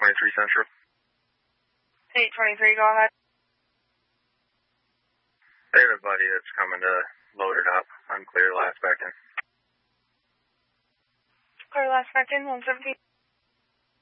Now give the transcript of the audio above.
Central. 823, go ahead. They have a buddy that's coming to load it up. Unclear last back in. Clear last back in, 117.